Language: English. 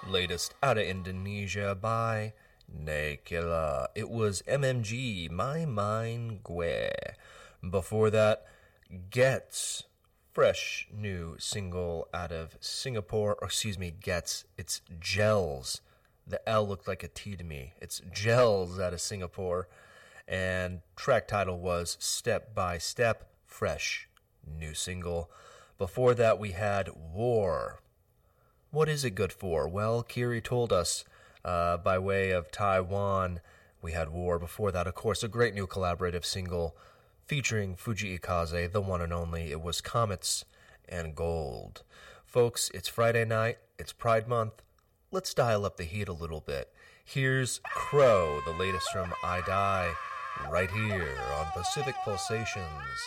latest out of Indonesia by Nakila. It was MMG, My Mind Gue. Before that, Gets, fresh new single out of Singapore, Gets, it's Gels. The L looked like a T to me. It's Gels out of Singapore. And track title was Step by Step, fresh new single. Before that, we had War. What is it good for? Well, Kiri told us by way of Taiwan, we had War. Before that, of course, a great new collaborative single featuring Fuji Ikaze, the one and only. It was Comets and Gold. Folks, it's Friday night. It's Pride Month. Let's dial up the heat a little bit. Here's Crow, the latest from I Die, right here on Pacific Pulsations.